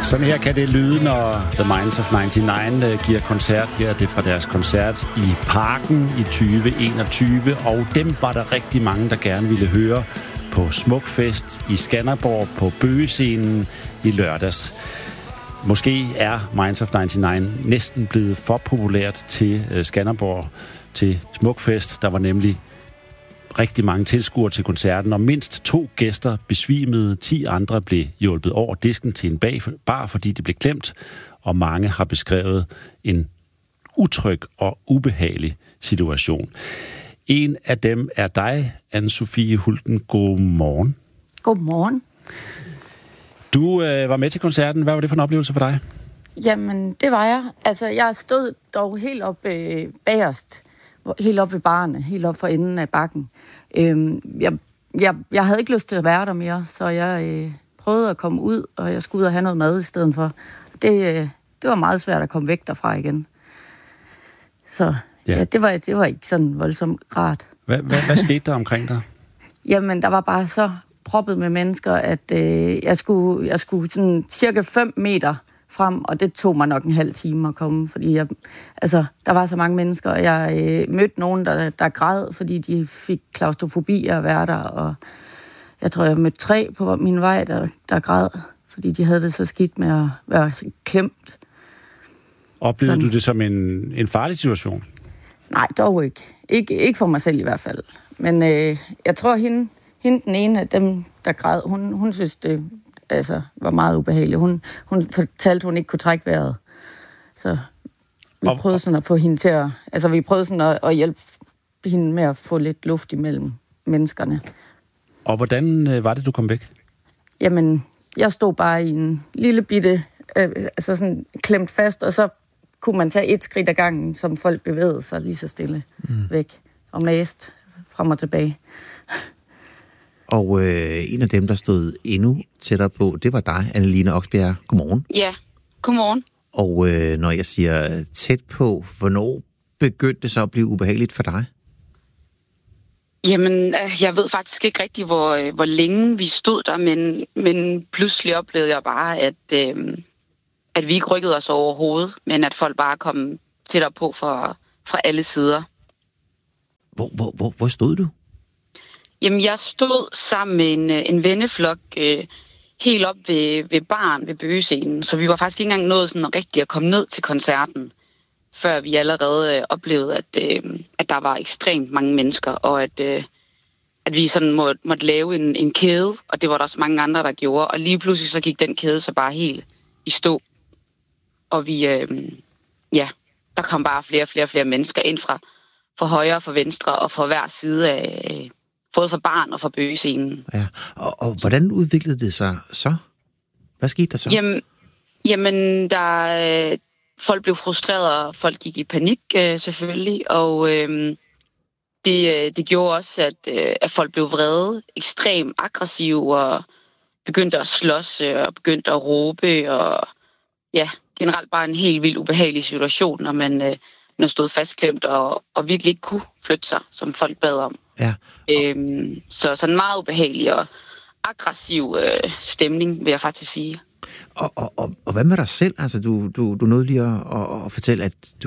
Sådan her kan det lyde, når The Minds of 99 giver koncert her. Det er fra deres koncert i Parken i 2021, og dem var der rigtig mange, der gerne ville høre på Smukfest i Skanderborg på Bøgescenen i lørdags. Måske er Minds of 99 næsten blevet for populært til Skanderborg, til Smukfest. Der var nemlig rigtig mange tilskuere til koncerten, og mindst 2 gæster besvimede, 10 andre blev hjulpet over disken til en bar, fordi det blev glemt, og mange har beskrevet en utryg og ubehagelig situation. En af dem er dig, Anne-Sophie Hulten. Godmorgen. Godmorgen. Du var med til koncerten. Hvad var det for en oplevelse for dig? Jamen, det var jeg. Altså, jeg stod dog helt oppe bagerst, helt oppe ved barne, helt oppe for enden af bakken. Jeg havde ikke lyst til at være der mere, så jeg prøvede at komme ud, og jeg skulle ud og have noget mad i stedet for. Det var meget svært at komme væk derfra igen. Så ja, det var ikke sådan voldsomt rart. Hvad skete der omkring dig? Jamen, der var bare så proppet med mennesker, at jeg skulle sådan cirka 5 meter frem, og det tog mig nok en halv time at komme, fordi der var så mange mennesker, og jeg mødte nogen, der græd, fordi de fik klaustrofobi af at være der, og jeg tror, jeg mødte 3 på min vej, der græd, fordi de havde det så skidt med at være klemt. Oplevede du det som en farlig situation? Nej, dog ikke. Ikke for mig selv i hvert fald. Men jeg tror, hende den ene af dem, der græd, hun synes, det var meget ubehageligt. Hun fortalte, hun ikke kunne trække vejret. Så vi prøvede sådan at få hende til at... vi prøvede sådan at hjælpe hende med at få lidt luft imellem menneskerne. Og hvordan var det, du kom væk? Jamen, jeg stod bare i en lille bitte... sådan klemt fast, og så kunne man tage 1 skridt ad gangen, som folk bevægede sig lige så stille væk og mast frem og tilbage. Og en af dem, der stod endnu tættere på, det var dig, Anneline Oksbjerg. Godmorgen. Ja, godmorgen. Og når jeg siger tæt på, hvornår begyndte det så at blive ubehageligt for dig? Jamen, jeg ved faktisk ikke rigtig, hvor længe vi stod der, men pludselig oplevede jeg bare, at vi ikke rykkede os overhovedet, men at folk bare kom tættere på fra alle sider. Hvor stod du? Jamen, jeg stod sammen med en venneflok helt op ved baren ved Bøgescenen, så vi var faktisk ikke engang nået sådan rigtig at komme ned til koncerten, før vi allerede oplevede, at der var ekstremt mange mennesker, og at vi sådan måtte lave en kæde, og det var der også mange andre, der gjorde, og lige pludselig så gik den kæde så bare helt i stå. Og vi, der kom bare flere mennesker ind fra højre og fra venstre, og fra hver side af... både fra barn og fra Bøgescenen. Ja, og hvordan udviklede det sig så? Hvad skete der så? Jamen folk blev frustrerede, og folk gik i panik selvfølgelig, og det gjorde også, at folk blev vrede, ekstremt aggressive, og begyndte at slås, og begyndte at råbe, og ja, generelt bare en helt vildt ubehagelig situation, når man stod fastklemt og virkelig ikke kunne flytte sig, som folk bad om. Ja. Så sådan en meget ubehagelig og aggressiv stemning, vil jeg faktisk sige. Og hvad med dig selv? Altså, du nåede lige at fortælle, at du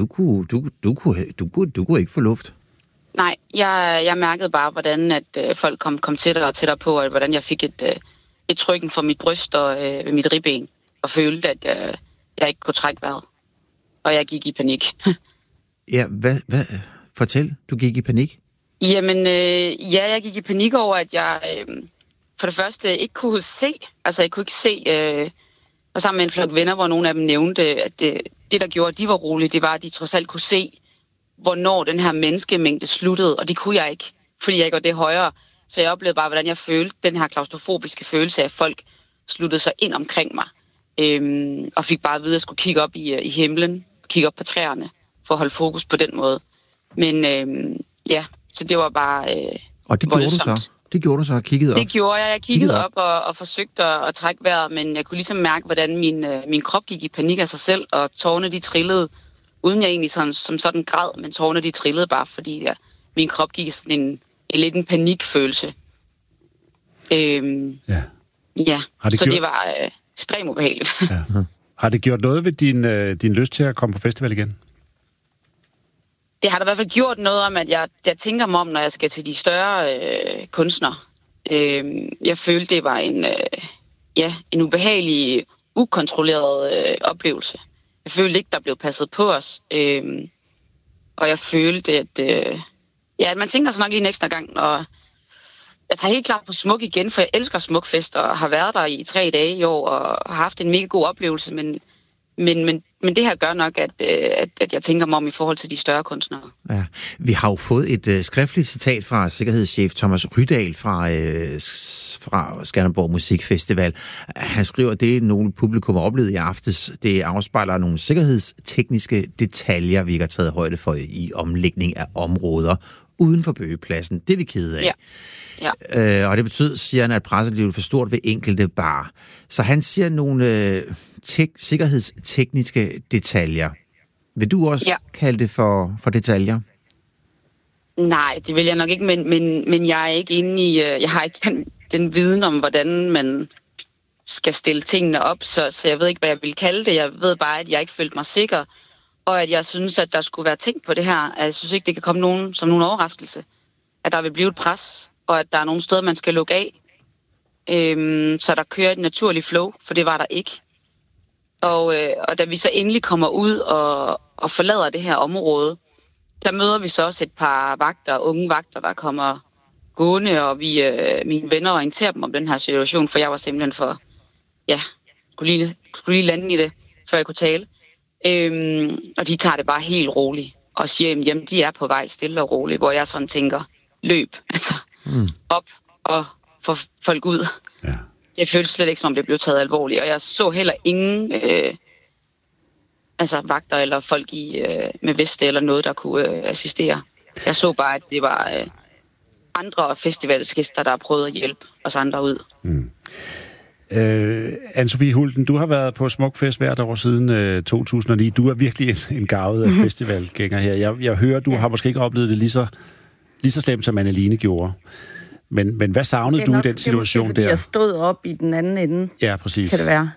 kunne ikke få luft. Nej, jeg mærkede bare, hvordan at folk kom tættere og tættere på, og hvordan jeg fik et trykken fra mit bryst og mit ribben, og følte, at jeg ikke kunne trække vejret. Og jeg gik i panik. Ja, hvad? Fortæl, du gik i panik? Jamen, jeg gik i panik over, at jeg for det første ikke kunne se. Altså, jeg kunne ikke se, og sammen med en flok venner, hvor nogle af dem nævnte, at det der gjorde, at de var rolige, det var, at de trods alt kunne se, hvornår den her menneskemængde sluttede, og det kunne jeg ikke, fordi jeg ikke var det højere. Så jeg oplevede bare, hvordan jeg følte den her klaustrofobiske følelse af, at folk sluttede sig ind omkring mig, og fik bare at vide, at jeg skulle kigge op i himlen, kigge op på træerne, for at holde fokus på den måde. Men så det var bare og det gjorde voldsomt. Det gjorde du så, kiggede op? Det gjorde jeg. Jeg kiggede op og forsøgte at trække vejret, men jeg kunne ligesom mærke, hvordan min krop gik i panik af sig selv, og tårerne de trillede, uden jeg egentlig som sådan græd, men tårerne de trillede bare, fordi min krop gik i sådan en panikfølelse. Ja. Så ekstremt ubehageligt. Ja. Har det gjort noget ved din lyst til at komme på festival igen? Det har da i hvert fald gjort noget om, at jeg tænker mig om, når jeg skal til de større kunstnere. Jeg følte, det var en ubehagelig, ukontrolleret oplevelse. Jeg følte ikke, der blev passet på os. Og jeg følte, at man tænker sig nok lige en ekstra gang. Og jeg tager helt klart på Smuk igen, for jeg elsker Smukfest og har været der i 3 dage i år og har haft en mega god oplevelse. Men det her gør nok, at jeg tænker mig om i forhold til de større kunstnere. Ja. Vi har jo fået et skriftligt citat fra sikkerhedschef Thomas Rydahl fra Skanderborg Musikfestival. Han skriver, at det nogle publikum har oplevet i aftes, det afspejler nogle sikkerhedstekniske detaljer, vi ikke har taget højde for i omlægning af områder uden for bøgepladsen. Det er vi kede af. Ja. Ja. Og det betyder, siger han, at presset for stort ved enkelte bar. Så han siger nogle sikkerhedstekniske detaljer. Vil du også kalde det for detaljer? Nej, det vil jeg nok ikke, men jeg er ikke inde i... Jeg har ikke den viden om, hvordan man skal stille tingene op, så jeg ved ikke, hvad jeg vil kalde det. Jeg ved bare, at jeg ikke følte mig sikker, og at jeg synes, at der skulle være ting på det her. Jeg synes ikke, det kan komme som nogen overraskelse, at der vil blive et pres, og at der er nogle steder, man skal lukke af. Så der kører et naturligt flow, for det var der ikke. Og da vi så endelig kommer ud og forlader det her område, der møder vi så også et par unge vagter, der kommer gående, og mine venner orienterer dem om den her situation, for jeg var simpelthen skulle lige lande i det, før jeg kunne tale. Og de tager det bare helt roligt og siger, jamen de er på vej stille og roligt, hvor jeg sådan tænker, løb, altså op og få folk ud. Ja. Det føltes slet ikke, som om det blev taget alvorligt, og jeg så heller ingen vagter eller folk med veste eller noget, der kunne assistere. Jeg så bare, at det var andre festivalsgæster, der prøvede at hjælpe os andre ud. Anne-Sophie Hulten, du har været på Smukfest hvert år siden 2009. Du er virkelig en garvet festivalgænger her. Jeg hører, du har måske ikke oplevet det lige så slemt, som Anne-Line gjorde. Men hvad savnede du i den situation der? Jeg stod op i den anden ende. Ja, præcis. Kan det være?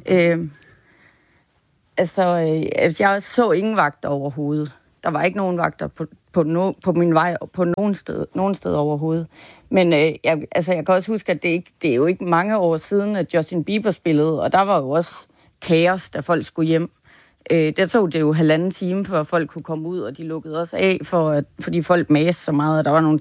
Jeg så ingen vagter overhovedet. Der var ikke nogen vagter på min vej på nogen sted overhovedet. Men jeg kan også huske, at det er jo ikke mange år siden, at Justin Bieber spillede, og der var jo også kaos, da folk skulle hjem. Der tog det jo 1,5 time, før folk kunne komme ud, og de lukkede os af, fordi folk maste så meget, og der var nogle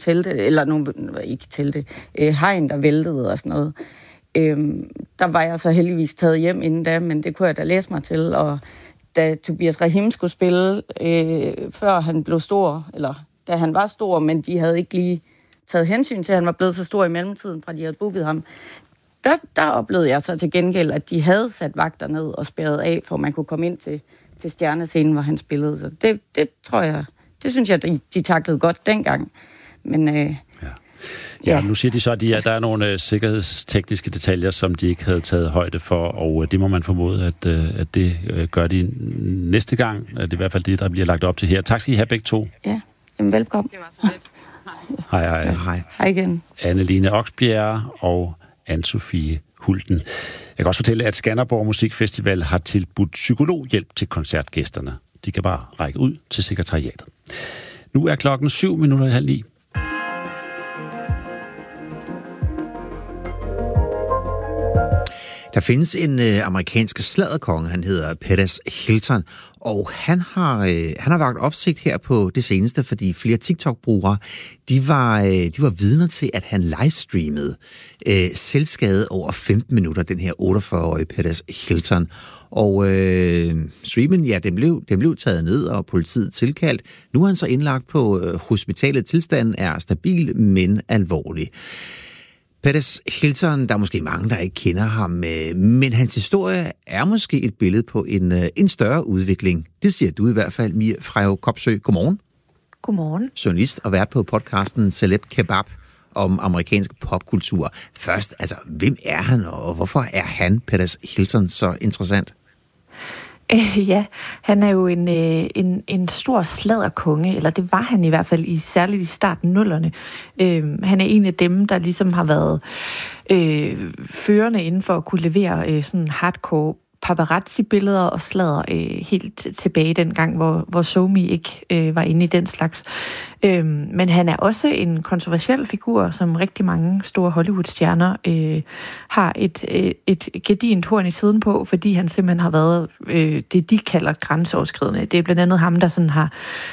hegn, der væltede og sådan noget. Der var jeg så heldigvis taget hjem inden da, men det kunne jeg da læse mig til, og da Tobias Rahim skulle spille, før han blev stor, eller da han var stor, men de havde ikke lige taget hensyn til, at han var blevet så stor i mellemtiden, fra de havde booket ham. Der oplevede jeg så til gengæld, at de havde sat vagter ned og spærret af, for man kunne komme ind til stjernescenen, hvor han spillede. Så det tror jeg, det synes jeg, de taklede godt dengang. Men Ja, nu siger de så, at der er nogle sikkerhedstekniske detaljer, som de ikke havde taget højde for, og det må man formode, at det gør de næste gang. Det er i hvert fald det, der bliver lagt op til her. Tak skal I have begge to. Ja, jamen velkommen. Det var så lidt. Hej. Hej igen. Anne-Line Oksbjerg og Anne-Sophie Hulten. Jeg kan også fortælle, at Skanderborg Musikfestival har tilbudt psykologhjælp til koncertgæsterne. De kan bare række ud til sekretariatet. Nu er klokken 7:07. Der findes en amerikansk sladderkonge, han hedder Perez Hilton, og han har vakt opsigt her på det seneste, fordi flere TikTok-brugere, de var vidner til, at han livestreamede selvskade over 15 minutter, den her 48-årige Perez Hilton. Og streamen, ja, den blev taget ned, og politiet tilkaldt. Nu er han så indlagt på hospitalet. Tilstanden er stabil, men alvorlig. Perez Hilton, der er måske mange, der ikke kender ham, men hans historie er måske et billede på en større udvikling. Det siger du i hvert fald, Mia Freo Kopsø. Godmorgen. Godmorgen. Journalist og vært på podcasten Celeb Kebab om amerikansk popkultur. Først, hvem er han, og hvorfor er han, Perez Hilton, så interessant? Ja, han er jo en stor sladderkonge, eller det var han i hvert fald, særligt i starten 0'erne. Han er en af dem, der ligesom har været førende inden for at kunne levere sådan hardcore paparazzi-billeder og sladder helt tilbage dengang, hvor SoMe ikke var inde i den slags. Men han er også en kontroversiel figur, som rigtig mange store Hollywood-stjerner har et gedigent horn i siden på, fordi han simpelthen har været det, de kalder grænseoverskridende. Det er blandt andet ham, der sådan har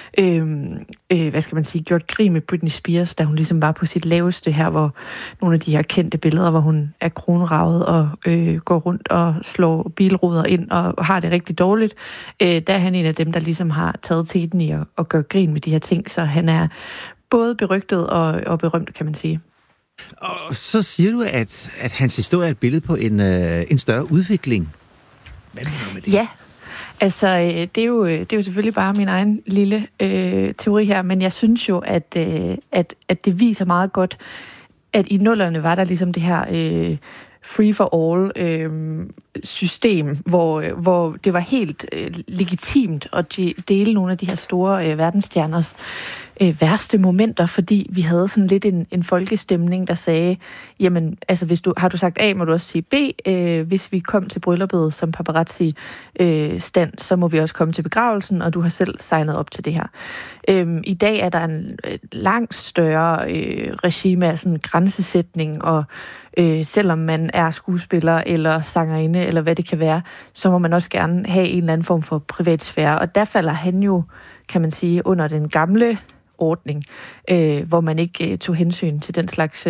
gjort grin med Britney Spears, da hun ligesom var på sit laveste her, hvor nogle af de her kendte billeder, hvor hun er kronraget og går rundt og slår bilruder ind og har det rigtig dårligt. Der er han en af dem, der ligesom har taget teten i at gøre grin med de her ting, så han er både berygtet og berømt, kan man sige. Og så siger du, at hans historie er et billede på en større udvikling. Hvad mener du med det? Ja, altså det er jo selvfølgelig bare min egen lille teori her, men jeg synes jo, at det viser meget godt, at i 0'erne var der ligesom det her free-for-all system, hvor det var helt legitimt at dele nogle af de her store verdensstjerners værste momenter, fordi vi havde sådan lidt en folkestemning, der sagde, jamen, altså har du sagt A, må du også sige B. Hvis vi kom til brylluppet som paparazzi-stand, så må vi også komme til begravelsen, og du har selv signet op til det her. I dag er der en langt større regime af sådan grænsesætning, og selvom man er skuespiller eller sangerinde, eller hvad det kan være, så må man også gerne have en eller anden form for privatsfære, og der falder han jo, kan man sige, under den gamle ordning, hvor man ikke tog hensyn til den slags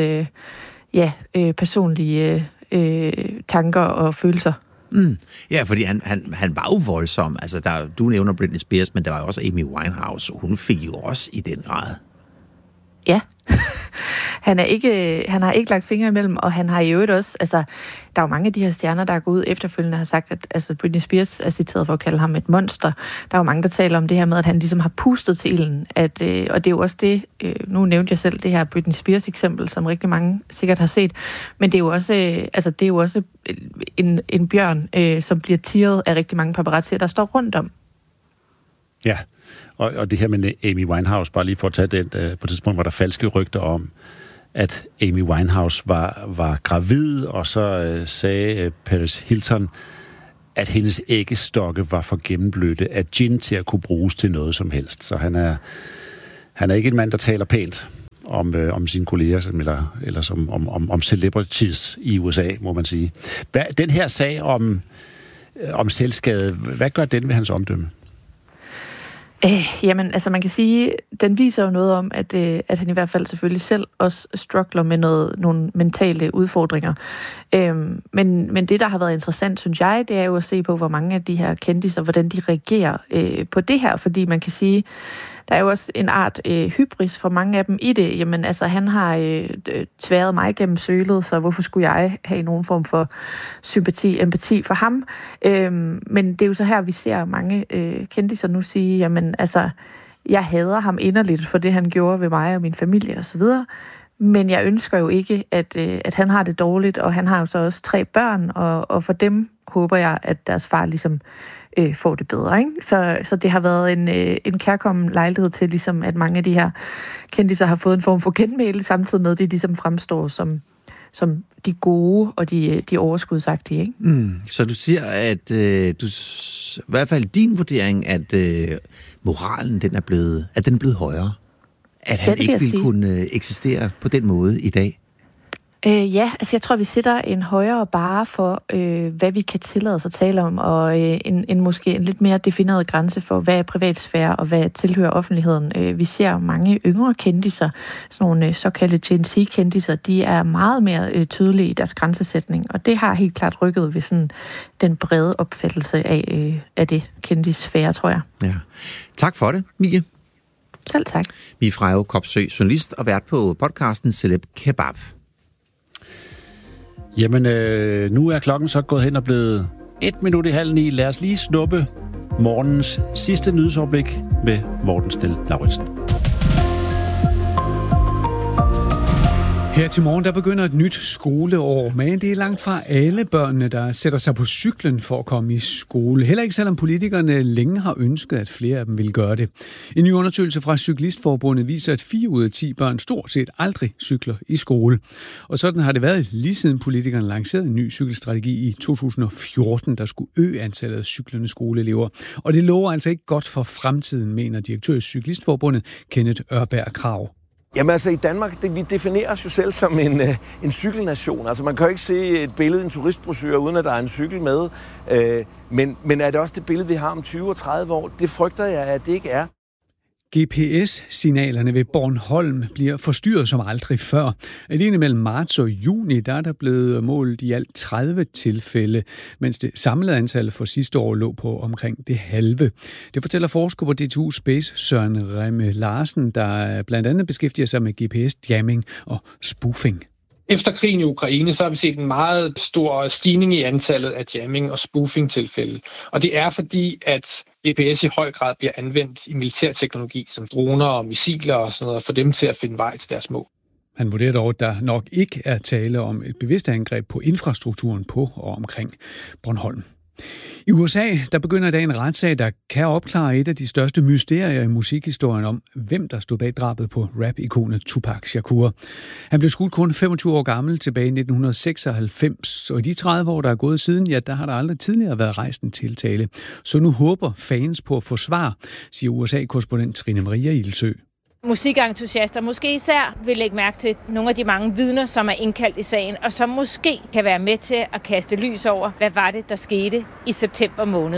personlige tanker og følelser. Mm. Ja, fordi han var jo voldsom. Altså, du nævner Britney Spears, men der var jo også Amy Winehouse. Hun fik jo også i den grad. Ja. Han har ikke lagt fingre imellem, og han har i øvrigt også, altså, der er jo mange af de her stjerner, der er gået ud efterfølgende og har sagt, at altså, Britney Spears er citeret for at kalde ham et monster. Der er jo mange, der taler om det her med, at han ligesom har pustet til ilden, og det er jo også det, nu nævnte jeg selv det her Britney Spears eksempel, som rigtig mange sikkert har set, men det er jo også, en bjørn, som bliver tirret af rigtig mange paparazzier, der står rundt om. Ja, og det her med Amy Winehouse, bare lige for at tage den, på et tidspunkt var der falske rygter om, at Amy Winehouse var gravid, og så sagde Paris Hilton, at hendes æggestokke var for gennemblødte af gin til at kunne bruges til noget som helst. Så han er ikke en mand, der taler pænt om sine kolleger, eller om celebrities i USA, må man sige. Den her sag om selvskade, hvad gør den ved hans omdømme? Jamen, altså man kan sige, den viser jo noget om, at han i hvert fald selvfølgelig selv også struggler med nogle mentale udfordringer. Men det, der har været interessant, synes jeg, det er jo at se på, hvor mange af de her kendiser, hvordan de reagerer på det her, fordi man kan sige, der er jo også en art hybris for mange af dem i det. Jamen, altså, han har tværet mig gennem sølet, så hvorfor skulle jeg have nogen form for sympati, empati for ham? Men det er jo så her, vi ser mange kendiser nu sige, jamen, altså, jeg hader ham inderligt for det, han gjorde ved mig og min familie osv., men jeg ønsker jo ikke, at han har det dårligt, og han har jo så også 3 børn, og for dem håber jeg, at deres far ligesom får det bedre, ikke? Så det har været en kærkommen lejlighed til, ligesom, at mange af de her kendiser har fået en form for genmæle, samtidig med, at de ligesom fremstår som de gode og de overskudsagtige, ikke? Så du siger, at i hvert fald din vurdering, at moralen den er blevet højere? At han ikke ville kunne eksistere på den måde i dag? Ja, altså jeg tror, vi sætter en højere barre for, hvad vi kan tillade os at tale om, og måske en lidt mere defineret grænse for, hvad er privatsfære og hvad tilhører offentligheden. Vi ser mange yngre kendiser, sådan nogle såkaldte Gen Z-kendiser, de er meget mere tydelige i deres grænsesætning, og det har helt klart rykket ved sådan den brede opfattelse af det kendissfære, tror jeg. Ja. Tak for det, Mie. Selv tak. Mie Freyjo Kopsø, journalist og vært på podcasten Celeb Kebab. Jamen, nu er klokken så gået hen og blevet 8:08. Lad os lige snuppe morgens sidste nyhedsoverblik med Morten Snell Lauritsen. Her til morgen, der begynder et nyt skoleår, men det er langt fra alle børnene, der sætter sig på cyklen for at komme i skole. Heller ikke selvom politikerne længe har ønsket, at flere af dem vil gøre det. En ny undersøgelse fra Cyklistforbundet viser, at 4 ud af 10 børn stort set aldrig cykler i skole. Og sådan har det været lige siden politikerne lancerede en ny cykelstrategi i 2014, der skulle øge antallet af cyklende skoleelever. Og det lover altså ikke godt for fremtiden, mener direktør i Cyklistforbundet Kenneth Ørberg Krag. Jamen altså i Danmark, vi definerer os jo selv som en cykelnation. Altså man kan jo ikke se et billede i en turistbrochure, uden at der er en cykel med. Men er det også det billede, vi har om 20 og 30 år? Det frygter jeg, at det ikke er. GPS-signalerne ved Bornholm bliver forstyrret som aldrig før. Alene mellem marts og juni, der er der blevet målt i alt 30 tilfælde, mens det samlede antal for sidste år lå på omkring det halve. Det fortæller forsker på DTU Space Søren Remme Larsen, der blandt andet beskæftiger sig med GPS-jamming og spoofing. Efter krigen i Ukraine, så har vi set en meget stor stigning i antallet af jamming- og spoofing-tilfælde. Og det er fordi, at GPS i høj grad bliver anvendt i militærteknologi, som droner og missiler og sådan noget, for dem til at finde vej til deres mål. Han vurderer dog, at der nok ikke er tale om et bevidst angreb på infrastrukturen på og omkring Bornholm. I USA, der begynder i dag en retssag, der kan opklare et af de største mysterier i musikhistorien om, hvem der stod bag drabet på rap-ikonet Tupac Shakur. Han blev skudt kun 25 år gammel tilbage i 1996, og i de 30 år, der er gået siden, ja, der har der aldrig tidligere været rejst en tiltale. Så nu håber fans på at få svar, siger USA-korrespondent Trine Maria Ilsø. Musikentusiaster måske især vil lægge mærke til nogle af de mange vidner, som er indkaldt i sagen, og som måske kan være med til at kaste lys over, hvad var det, der skete i september måned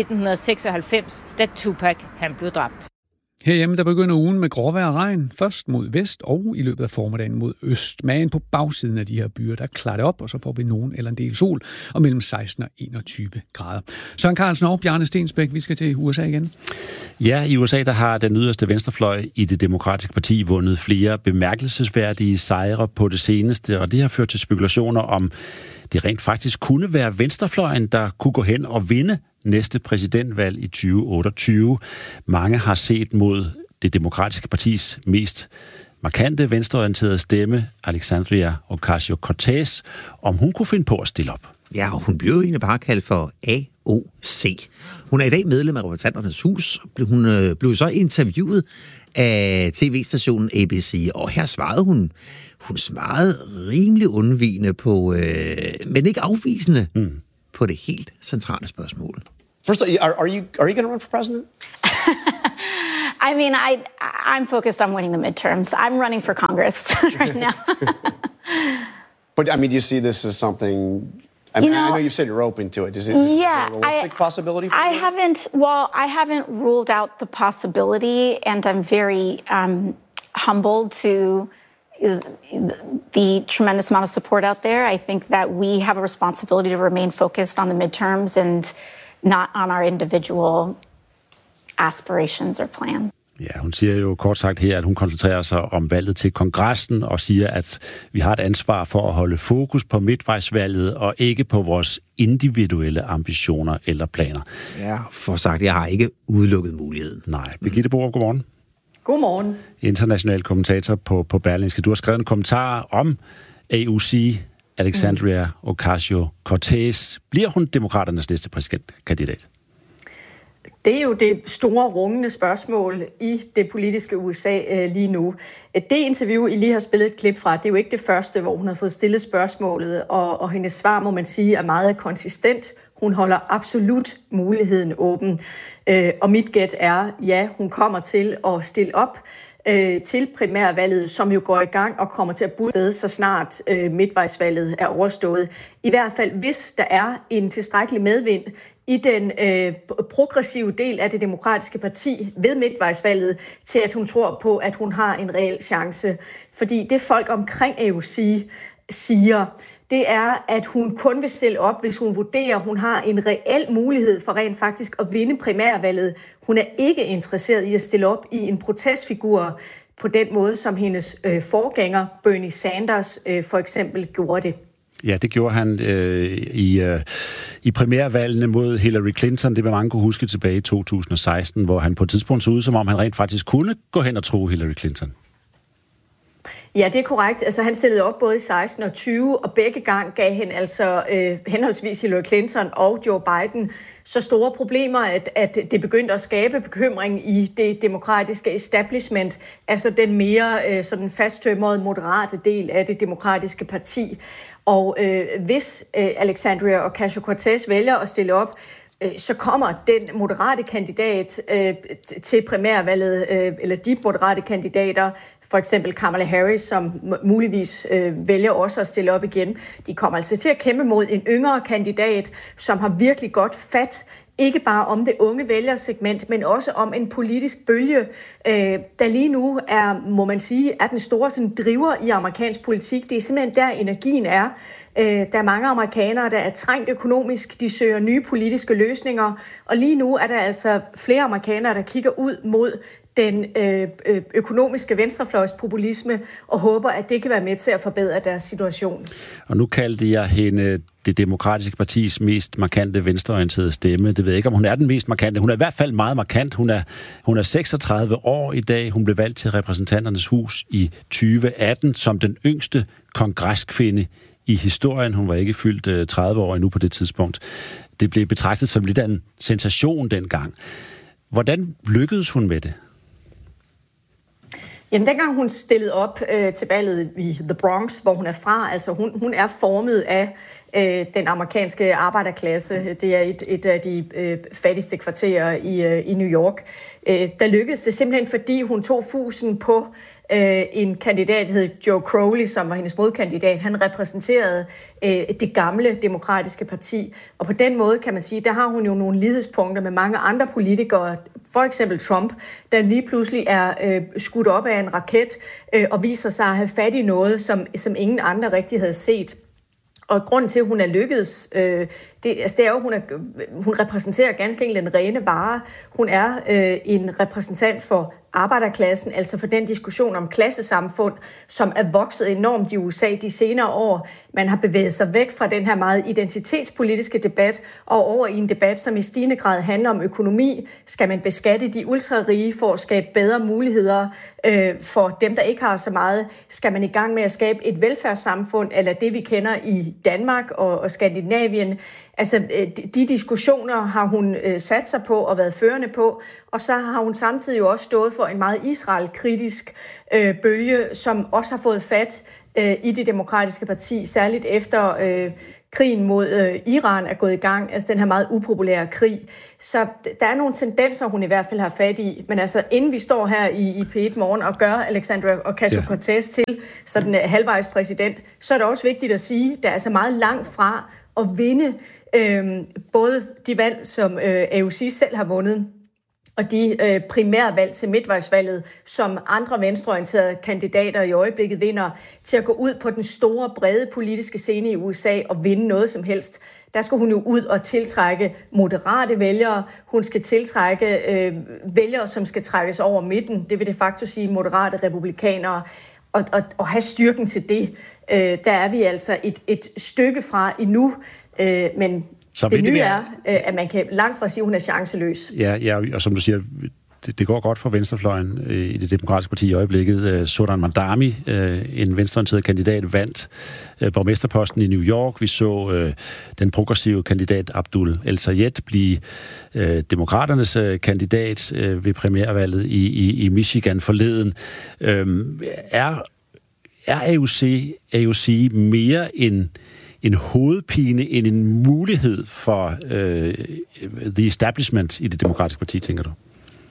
1996, da Tupac han blev dræbt. Herhjemme der begynder ugen med gråvejr og regn, først mod vest og i løbet af formiddagen mod øst. Men på bagsiden af de her byer, der klarer det op, og så får vi nogen eller en del sol, og mellem 16 og 21 grader. Søren Carlsen og Bjarne Stensbæk, vi skal til USA igen. Ja, i USA der har den yderste venstrefløj i det demokratiske parti vundet flere bemærkelsesværdige sejre på det seneste, og det har ført til spekulationer om, det rent faktisk kunne være venstrefløjen, der kunne gå hen og vinde næste præsidentvalg i 2028. Mange har set mod det demokratiske partis mest markante venstreorienterede stemme, Alexandria Ocasio-Cortez, om hun kunne finde på at stille op. Ja, og hun blev jo egentlig bare kaldt for AOC. Hun er i dag medlem af Repræsentanternes Hus. Hun blev så interviewet af tv-stationen ABC, og her svarede hun. Hun svarede rimelig undvigende på, men ikke afvisende, på det helt centrale spørgsmål. First, are you going to run for president? I mean, I'm focused on winning the midterms. I'm running for Congress right now. But I mean, do you see this as something? I know you've said you're open to it. Is it a realistic possibility for you? I haven't ruled out the possibility, and I'm very humbled to the tremendous amount of support out there. I think that we have a responsibility to remain focused on the midterms and not on our individual aspirations or plan. Ja, hun siger jo kort sagt her, at hun koncentrerer sig om valget til kongressen og siger, at vi har et ansvar for at holde fokus på midtvejsvalget og ikke på vores individuelle ambitioner eller planer. Ja, for sagt, jeg har ikke udelukket muligheden. Nej. Birgitte Borup, godmorgen. Godmorgen. International kommentator på Berlingske. Du har skrevet en kommentar om AOC, Alexandria Ocasio-Cortez. Bliver hun demokraternes næste præsidentkandidat? Det er jo det store rungende spørgsmål i det politiske USA lige nu. Det interview, I lige har spillet et klip fra, det er jo ikke det første, hvor hun har fået stillet spørgsmålet, og hendes svar, må man sige, er meget konsistent. Hun holder absolut muligheden åben. Og mit gæt er, ja, hun kommer til at stille op til primærvalget, som jo går i gang og kommer til at bude så snart midtvejsvalget er overstået. I hvert fald, hvis der er en tilstrækkelig medvind i den progressive del af det demokratiske parti ved midtvejsvalget, til at hun tror på, at hun har en reel chance. Fordi det folk omkring AOC siger, det er, at hun kun vil stille op, hvis hun vurderer, at hun har en reel mulighed for rent faktisk at vinde primærvalget. Hun er ikke interesseret i at stille op i en protestfigur på den måde, som hendes forgænger, Bernie Sanders, for eksempel gjorde det. Ja, det gjorde han i primærvalgene mod Hillary Clinton. Det vil mange kunne huske tilbage i 2016, hvor han på et tidspunkt så ud, som om han rent faktisk kunne gå hen og tro Hillary Clinton. Ja, det er korrekt. Altså, han stillede op både i 16 og 20, og begge gang gav han altså henholdsvis Hillary Clinton og Joe Biden så store problemer, at det begyndte at skabe bekymring i det demokratiske establishment, altså den mere sådan fasttømrede, moderate del af det demokratiske parti. Og hvis Alexandria Ocasio-Cortez vælger at stille op, så kommer den moderate kandidat til primærvalget, eller de moderate kandidater, for eksempel Kamala Harris, som muligvis vælger også at stille op igen. De kommer altså til at kæmpe mod en yngre kandidat, som har virkelig godt fat, ikke bare om det unge vælgersegment, men også om en politisk bølge, der lige nu er, må man sige, er den store sådan, driver i amerikansk politik. Det er simpelthen der energien er. Der er mange amerikanere, der er trængt økonomisk. De søger nye politiske løsninger. Og lige nu er der altså flere amerikanere, der kigger ud mod den økonomiske venstrefløjspopulisme og håber, at det kan være med til at forbedre deres situation. Og nu kaldte jeg hende det demokratiske partis mest markante venstreorienterede stemme. Det ved jeg ikke, om hun er den mest markante. Hun er i hvert fald meget markant. Hun er 36 år i dag. Hun blev valgt til Repræsentanternes Hus i 2018 som den yngste kongreskvinde i historien. Hun var ikke fyldt 30 år endnu på det tidspunkt. Det blev betragtet som lidt af en sensation dengang. Hvordan lykkedes hun med det? Jamen, dengang hun stillede op til valget i The Bronx, hvor hun er fra, altså hun er formet af den amerikanske arbejderklasse. Det er et af de fattigste kvarterer i New York. Der lykkedes det simpelthen, fordi hun tog fusen på en kandidat, der hed Joe Crowley, som var hendes modkandidat. Han repræsenterede det gamle demokratiske parti. Og på den måde kan man sige, der har hun jo nogle lighedspunkter med mange andre politikere, for eksempel Trump, der lige pludselig er skudt op af en raket og viser sig at have fat i noget, som ingen andre rigtig havde set. Og grunden til, at hun er lykkedes, det er jo, hun repræsenterer ganske enkelt en rene vare. Hun er en repræsentant for arbejderklassen, altså for den diskussion om klassesamfund, som er vokset enormt i USA de senere år. Man har bevæget sig væk fra den her meget identitetspolitiske debat og over i en debat, som i stigende grad handler om økonomi. Skal man beskatte de ultrarige for at skabe bedre muligheder for dem, der ikke har så meget? Skal man i gang med at skabe et velfærdssamfund, eller det vi kender i Danmark og Skandinavien? Altså, de diskussioner har hun sat sig på og været førende på, og så har hun samtidig jo også stået for en meget Israel-kritisk bølge, som også har fået fat i det demokratiske parti, særligt efter krigen mod Iran er gået i gang, altså den her meget upopulære krig. Så der er nogle tendenser, hun i hvert fald har fat i, men altså inden vi står her i P1 Morgen og gør Alexandria Ocasio-Cortez til sådan en halvvejs præsident, så er det også vigtigt at sige, at der er altså meget langt fra at vinde både de valg, som AOC selv har vundet, og de primærvalg til midtvejsvalget, som andre venstreorienterede kandidater i øjeblikket vinder, til at gå ud på den store, brede politiske scene i USA og vinde noget som helst. Der skal hun jo ud og tiltrække moderate vælgere. Hun skal tiltrække vælgere, som skal trækkes over midten. Det vil det faktisk sige moderate republikanere. Og have styrken til det. Der er vi altså et stykke fra endnu, men så det nye er, at man kan langt fra sige, at hun er chanceløs. Ja, og som du siger, det går godt for venstrefløjen i det demokratiske parti i øjeblikket. Zohran Mamdani, en venstreorienteret kandidat, vandt borgmesterposten i New York. Vi så den progressive kandidat Abdul El-Sayed blive demokraternes kandidat ved primærvalget i Michigan forleden. Er AOC mere en hovedpine end en mulighed for the establishment i det demokratiske parti, tænker du?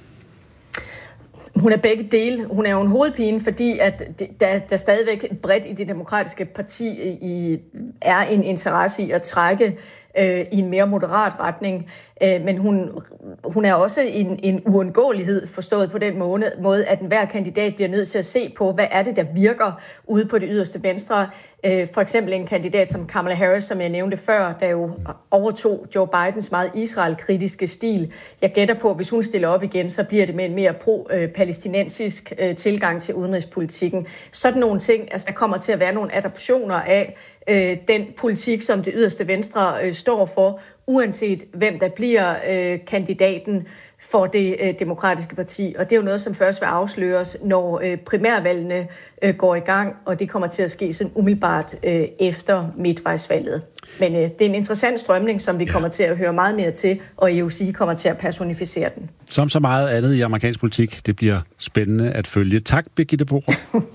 Hun er begge dele. Hun er jo en hovedpine, fordi at der stadigvæk bredt i det demokratiske parti er en interesse i at trække i en mere moderat retning. Men hun er også en uundgåelighed forstået på den måde, at enhver kandidat bliver nødt til at se på, hvad er det, der virker ude på det yderste venstre. For eksempel en kandidat som Kamala Harris, som jeg nævnte før, der jo overtog Joe Bidens meget Israel-kritiske stil. Jeg gætter på, at hvis hun stiller op igen, så bliver det med en mere pro-palæstinensisk tilgang til udenrigspolitikken. Sådan nogle ting, altså der kommer til at være nogle adaptioner af den politik, som det yderste venstre står for, uanset hvem der bliver kandidaten. for det demokratiske parti. Og det er jo noget, som først vil afsløres, når primærvalgene går i gang, og det kommer til at ske sådan umiddelbart efter midtvejsvalget. Men det er en interessant strømning, som vi kommer til at høre meget mere til, og EOC kommer til at personificere den. Som så meget andet i amerikansk politik, det bliver spændende at følge. Tak, Birgitte Borup.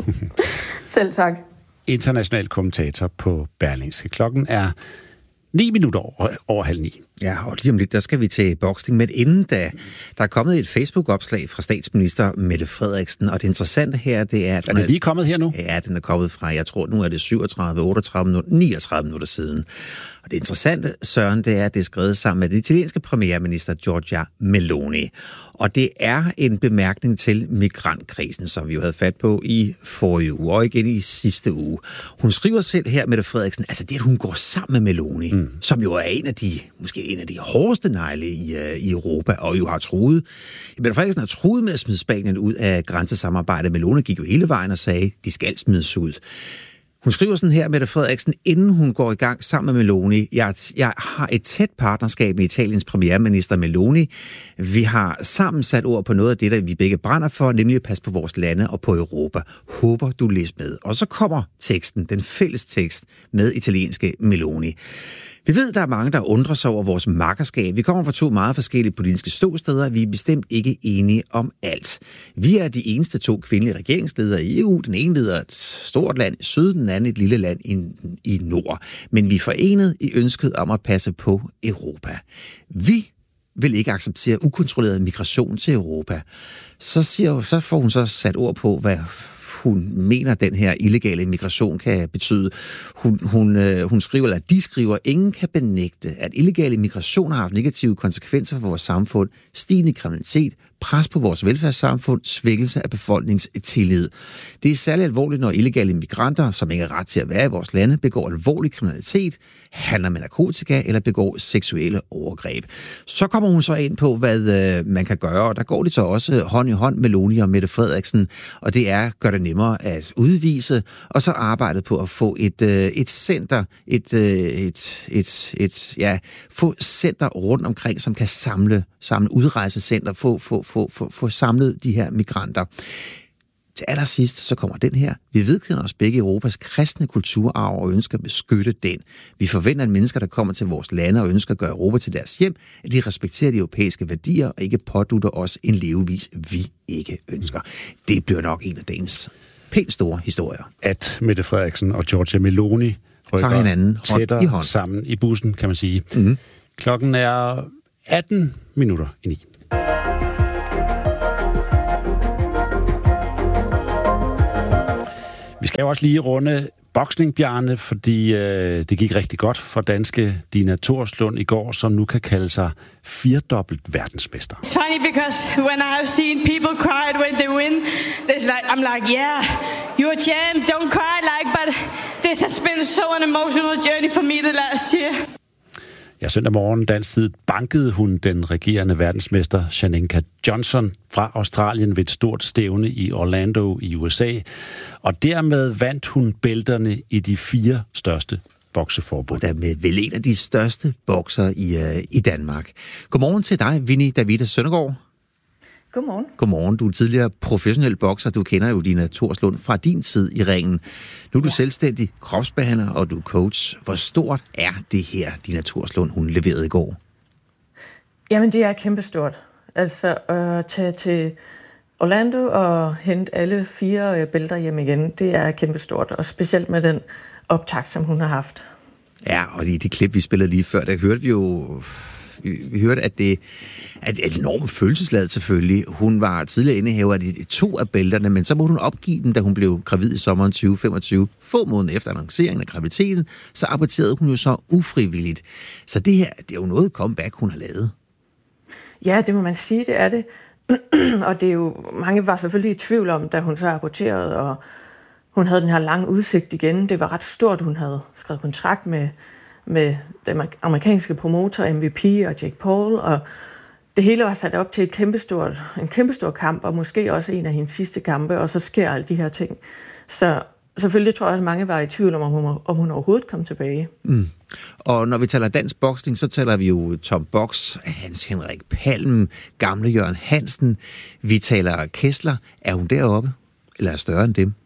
Selv tak. International kommentator på Berlingske. Klokken er 9 minutter over 8:30. Ja, og lige om lidt, der skal vi til boksning. Men inden da, der er kommet et Facebook-opslag fra statsminister Mette Frederiksen, og det interessante her, det er... Den er lige kommet her nu? Ja, den er kommet fra, jeg tror, nu er det 37, 38 minutter, 39 minutter siden. Og det interessante, Søren, det er, at det er skrevet sammen med den italienske premierminister Giorgia Meloni. Og det er en bemærkning til migrantkrisen, som vi jo havde fat på i forrige uge, og igen i sidste uge. Hun skriver selv her, Mette Frederiksen, altså det, at hun går sammen med Meloni, som jo er måske en af de hårdeste negle i Europa, og jo har truet. Mette Frederiksen har truet med at smide Spanien ud af grænsesamarbejdet. Meloni gik jo hele vejen og sagde, de skal smides ud. Hun skriver sådan her, Mette Frederiksen, inden hun går i gang sammen med Meloni. Jeg har et tæt partnerskab med Italiens premierminister Meloni. Vi har sammen sat ord på noget af det, der vi begge brænder for, nemlig at passe på vores lande og på Europa. Håber, du læser med. Og så kommer teksten, den fælles tekst med italienske Meloni. Vi ved, der er mange, der undrer sig over vores makkerskab. Vi kommer fra 2 meget forskellige politiske ståsteder. Vi er bestemt ikke enige om alt. Vi er de eneste 2 kvindelige regeringsledere i EU. Den ene leder et stort land i syd, den anden et lille land i nord. Men vi er forenet i ønsket om at passe på Europa. Vi vil ikke acceptere ukontrolleret migration til Europa. Så får hun så sat ord på, hvad hun mener, den her illegale migration kan betyde. Hun skriver, eller de skriver, ingen kan benægte, at illegale migration har haft negative konsekvenser for vores samfund, stigende kriminalitet, pres på vores velfærdssamfund, svækkelse af befolkningstillid. Det er særligt alvorligt, når illegale migranter, som ikke har ret til at være i vores lande, begår alvorlig kriminalitet, handler med narkotika eller begår seksuelle overgreb. Så kommer hun så ind på, hvad man kan gøre, og der går det så også hånd i hånd med Meloni og Mette Frederiksen, og det er at gøre det nemmere at udvise, og så arbejdet på at få et center, få center rundt omkring, som kan samle udrejsecenter, få samlet de her migranter. Til allersidst så kommer den her. Vi vedkender os begge Europas kristne kulturarv og ønsker at beskytte den. Vi forventer, at mennesker, der kommer til vores lande og ønsker at gøre Europa til deres hjem, at de respekterer de europæiske værdier og ikke pådutter os en levevis, vi ikke ønsker. Det bliver nok en af dagens pænt store historier. At Mette Frederiksen og Giorgia Meloni tager hinanden tættere i hånd sammen i bussen, kan man sige. Mm-hmm. Klokken er 18 minutter i 9. Vi skal jo også lige runde boksning, Bjarne, fordi det gik rigtig godt for danske Dina Thorslund i går, som nu kan kalde sig 4-dobbelt verdensmester. It's funny because when I have seen people cry when they win, I'm like, yeah, you're a champ, don't cry, but this has been so an emotional journey for me the last year. Ja, søndag morgen dansk tid bankede hun den regerende verdensmester Shaninka Johnson fra Australien ved et stort stævne i Orlando i USA, og dermed vandt hun bælterne i de 4 største bokseforbund. Og dermed vel en af de største bokser i Danmark. Godmorgen til dig, Vinnie Davida Søndergaard. Godmorgen. Godmorgen. Du er tidligere professionel bokser. Du kender jo Dina Thorslund fra din tid i ringen. Nu er du selvstændig kropsbehandler, og du er coach. Hvor stort er det her, Dina Thorslund, hun leverede i går? Jamen, det er kæmpestort. Altså, at tage til Orlando og hente alle 4 bælter hjem igen, det er kæmpestort. Og specielt med den optakt, som hun har haft. Ja, og de klip, vi spillede lige før, der hørte vi jo... Vi hørte, at det er et enormt følelsesladet selvfølgelig. Hun var tidligere indehaver af de 2 af bælterne, men så måtte hun opgive dem, da hun blev gravid i sommeren 2025. Få måneder efter annonceringen af graviditeten, så aborterede hun jo så ufrivilligt. Så det her, det er jo noget comeback, hun har lavet. Ja, det må man sige, det er det. Og det er jo, mange var selvfølgelig i tvivl om, da hun så aborterede, og hun havde den her lange udsigt igen. Det var ret stort, hun havde skrevet kontrakt med den amerikanske promotor MVP og Jake Paul, og det hele var sat op til en kæmpestor kamp, og måske også en af hendes sidste kampe, og så sker alle de her ting. Så selvfølgelig tror jeg, at mange var i tvivl om hun overhovedet kom tilbage. Mm. Og når vi taler dansk boksning, så taler vi jo Tom Box, Hans Henrik Palm, gamle Jørgen Hansen. Vi taler Kessler. Er hun deroppe? Eller er større end dem?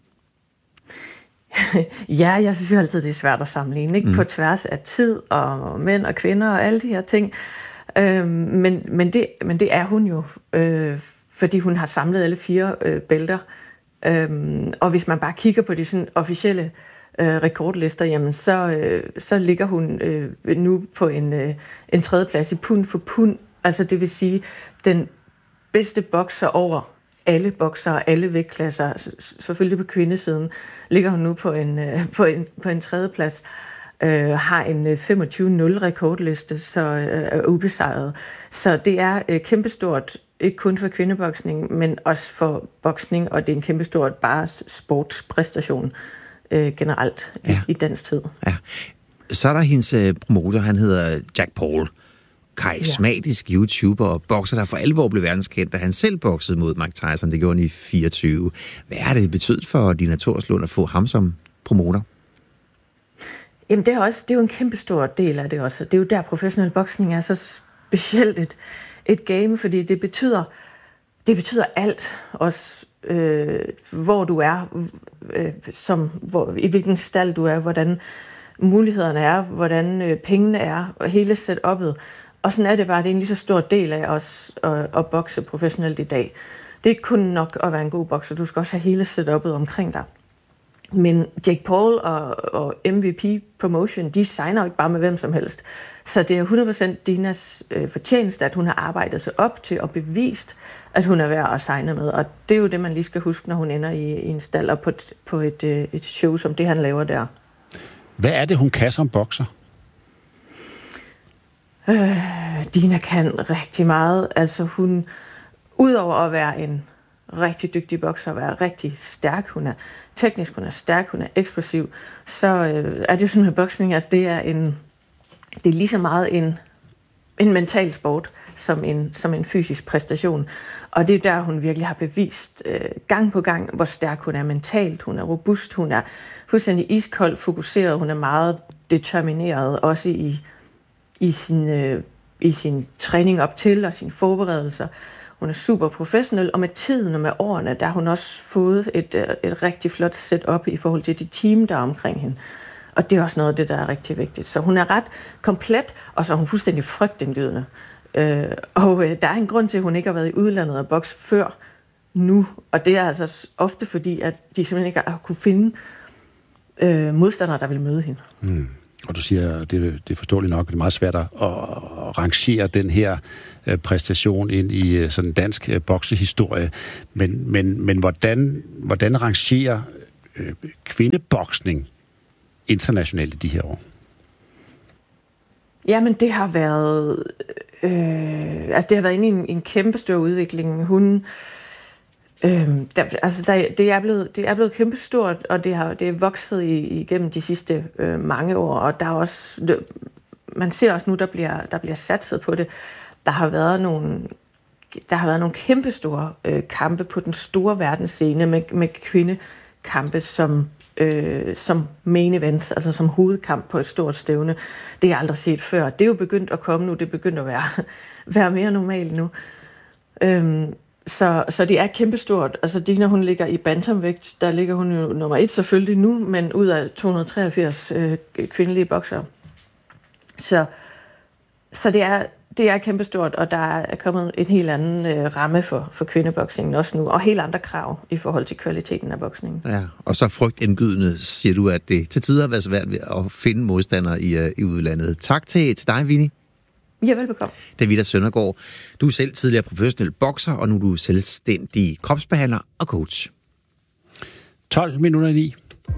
Ja, jeg synes jo altid, det er svært at sammenligne, ikke? På tværs af tid og mænd og kvinder og alle de her ting. Men det er hun jo, fordi hun har samlet alle 4 bælter. Og hvis man bare kigger på de sådan officielle rekordlister, jamen så ligger hun nu på en 3. plads i pund for pund. Altså det vil sige, den bedste bokser over alle boksere, alle vægtklasser, selvfølgelig på kvindesiden, ligger hun nu på en 3. plads. Har en 25-0 rekordliste, så er ubesejret. Så det er kæmpestort, ikke kun for kvindeboksning, men også for boksning, og det er en kæmpestort bare sportspræstation generelt i dansk tid. Ja. Så er der hendes promoter, han hedder Jack Paul. Karismatisk YouTuber og bokser, der for alvor blev verdenskendt, da han selv boksede mod Mike Tyson. Det gjorde han i 24. Hvad har det betydet for Dina Thorslund at få ham som promoter? Jamen det er jo en kæmpe stor del af det også. Det er jo der professionel boksning er så specielt et game, fordi det betyder alt, også hvor du er, i hvilken stald du er, hvordan mulighederne er, hvordan pengene er, og hele setup'et. Og sådan er det bare, det er en lige så stor del af os at bokse professionelt i dag. Det er ikke kun nok at være en god bokser, du skal også have hele setup'et omkring dig. Men Jake Paul og MVP Promotion, de signer jo ikke bare med hvem som helst. Så det er 100% Dinas fortjeneste, at hun har arbejdet sig op til og bevist, at hun er værd at signe med. Og det er jo det, man lige skal huske, når hun ender i en stald og på et show, som det, han laver der. Hvad er det, hun kan som bokser? Dina kan rigtig meget. Altså hun, udover at være en rigtig dygtig bokser, være rigtig stærk, hun er teknisk, hun er stærk, hun er eksplosiv, så er det jo sådan med boksning, at det er lige så meget en mental sport som en fysisk præstation. Og det er der, hun virkelig har bevist gang på gang, hvor stærk hun er mentalt. Hun er robust, hun er fuldstændig iskold, fokuseret, hun er meget determineret, også i sin træning op til og sine forberedelser. Hun er super professionel, og med tiden og med årene, der har hun også fået et rigtig flot setup i forhold til det team, der er omkring hende. Og det er også noget af det, der er rigtig vigtigt. Så hun er ret komplet, og så er hun fuldstændig frygtindgydende. Og der er en grund til, at hun ikke har været i udlandet og bokse før nu. Og det er altså ofte fordi, at de simpelthen ikke har kunne finde modstandere, der vil møde hende. Mm. Og du siger, det er forståeligt nok, det er meget svært at rangere den her præstation ind i sådan en dansk boksehistorie. Men hvordan rangerer kvindeboksning internationalt i de her år? Jamen, det har været det har været inde i en kæmpe stor udvikling. Hun det er blevet kæmpestort, og det er vokset igennem de sidste mange år, og der er også man ser også nu der bliver satset på det. Der har været nogle kæmpestore kampe på den store verdensscene med kvindekampe som main events, altså som hovedkamp på et stort stævne. Det er aldrig set før. Det er jo begyndt at komme nu, det er begyndt at være mere normalt nu. Så det er kæmpestort. Altså Dina, hun ligger i bantamvægt, der ligger hun jo nummer 1 selvfølgelig nu, men ud af 283 kvindelige boksere. Så det er kæmpestort, og der er kommet en helt anden ramme for kvindeboksningen også nu, og helt andre krav i forhold til kvaliteten af boksningen. Ja, og så frygtindgydende siger du, at det til tider har været svært ved at finde modstandere i udlandet. Tak til dig, Vinnie. Ja, velbekomme. Davida Søndergaard, du er selv tidligere professionel bokser, og nu er du selvstændig kropsbehandler og coach. 12:09.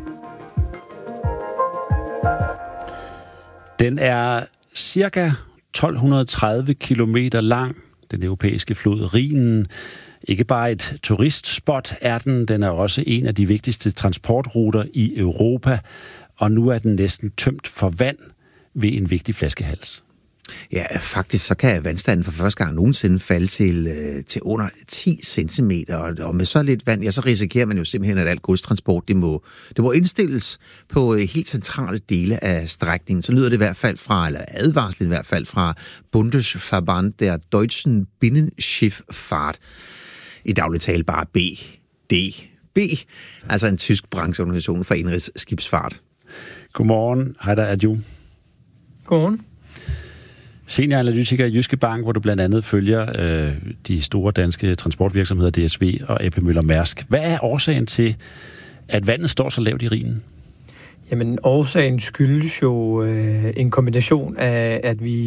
Den er cirka 1230 kilometer lang, den europæiske flod Rhinen. Ikke bare et turistspot er den er også en af de vigtigste transportruter i Europa, og nu er den næsten tømt for vand ved en vigtig flaskehals. Ja, faktisk så kan vandstanden for første gang nogensinde falde til under 10 centimeter, og med så lidt vand, ja, så risikerer man jo simpelthen, at alt godstransport, det må indstilles på helt centrale dele af strækningen. Så lyder det i hvert fald eller advarslen i hvert fald fra Bundesverband der Deutschen Binnenschifffahrt, i daglig tale bare BDB, altså en tysk brancheorganisation for indrigsskibsfart. Godmorgen, Heydar Erjoum. Godmorgen. Senioranalytiker i Jyske Bank, hvor du blandt andet følger de store danske transportvirksomheder DSV og AP Møller Mærsk. Hvad er årsagen til, at vandet står så lavt i Rhinen? Jamen, årsagen skyldes jo en kombination af, at vi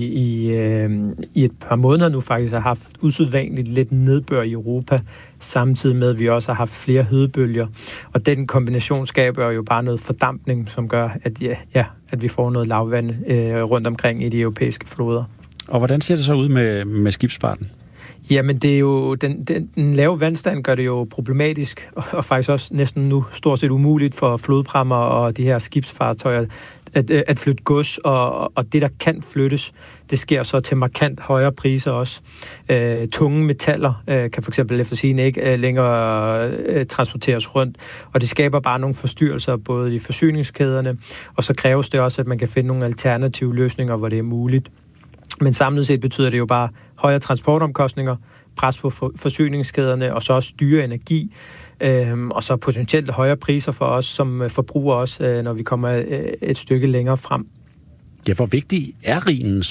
i et par måneder nu faktisk har haft usædvanligt lidt nedbør i Europa, samtidig med, at vi også har haft flere hedebølger. Og den kombination skaber jo bare noget fordampning, som gør, at vi får noget lavvand rundt omkring i de europæiske floder. Og hvordan ser det så ud med skibsfarten? Jamen, det er jo den lave vandstand gør det jo problematisk, og faktisk også næsten nu stort set umuligt for flodprammer og de her skibsfartøjer at flytte gods, og det, der kan flyttes, det sker så til markant højere priser også. Tunge metaller kan for eksempel efter sigende ikke længere transporteres rundt, og det skaber bare nogle forstyrrelser både i forsyningskæderne, og så kræves det også, at man kan finde nogle alternative løsninger, hvor det er muligt. Men samlet set betyder det jo bare højere transportomkostninger, pres på forsyningskæderne, og så også dyre energi, og så potentielt højere priser for os som forbrugere også, når vi kommer et stykke længere frem. Ja, hvor vigtig er Rhinen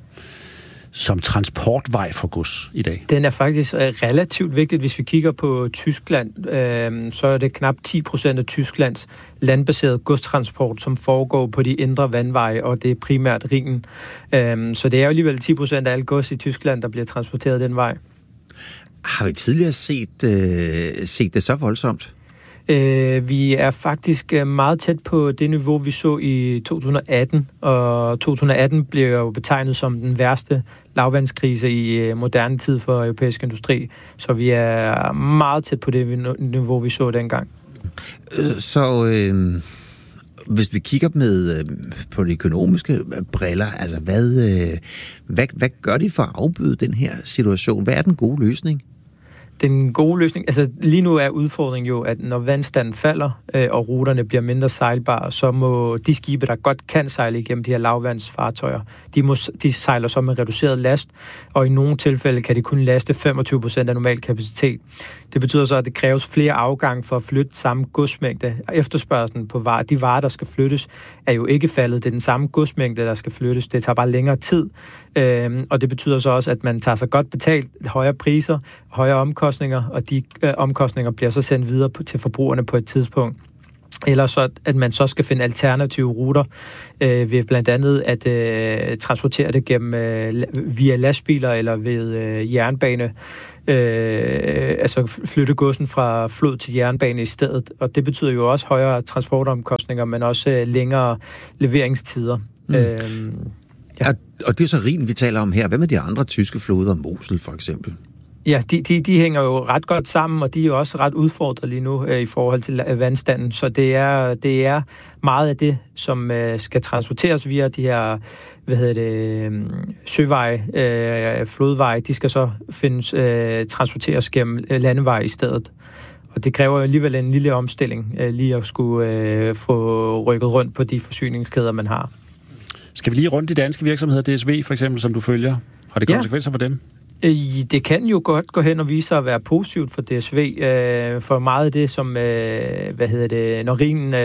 som transportvej for gods i dag? Den er faktisk relativt vigtig. Hvis vi kigger på Tyskland, så er det knap 10% af Tysklands landbaserede godstransport, som foregår på de indre vandveje, og det er primært Rhinen. Så det er jo alligevel 10% af alt gods i Tyskland, der bliver transporteret den vej. Har vi tidligere set det så voldsomt? Vi er faktisk meget tæt på det niveau, vi så i 2018, og 2018 blev jo betegnet som den værste lavvandskrise i moderne tid for europæisk industri, så vi er meget tæt på det niveau, vi så dengang. Så hvis vi kigger på de økonomiske briller, altså hvad gør de for at afbøde den her situation? Hvad er den gode løsning? Den gode løsning, altså lige nu er udfordringen jo, at når vandstanden falder, og ruterne bliver mindre sejlbare, så må de skibe, der godt kan sejle igennem de her lavvandsfartøjer, de sejler så med reduceret last, og i nogle tilfælde kan de kun laste 25% af normal kapacitet. Det betyder så, at det kræves flere afgange for at flytte samme godsmængde. Efterspørgslen på de varer, der skal flyttes, er jo ikke faldet. Det er den samme godsmængde, der skal flyttes. Det tager bare længere tid, og det betyder så også, at man tager sig godt betalt, højere priser, højere omkostninger, og de omkostninger bliver så sendt videre til forbrugerne på et tidspunkt. Eller så, at man så skal finde alternative ruter ved blandt andet at transportere det gennem via lastbiler eller ved jernbane. Altså flytte godsen fra flod til jernbane i stedet. Og det betyder jo også højere transportomkostninger, men også længere leveringstider. Ja. Og det er så Rhinen, vi taler om her. Hvad med de andre tyske floder, Mosel for eksempel? Ja, de hænger jo ret godt sammen, og de er jo også ret udfordret lige nu i forhold til vandstanden. Så det er meget af det, som skal transporteres via de her søveje, flodveje. De skal så transporteres gennem landeveje i stedet. Og det kræver jo alligevel en lille omstilling, lige at skulle få rykket rundt på de forsyningskæder, man har. Skal vi lige rundt de danske virksomheder, DSV for eksempel, som du følger? Har det konsekvenser for dem? Det kan jo godt gå hen og vise sig at være positivt for DSV, for meget af det, som, når Rhinen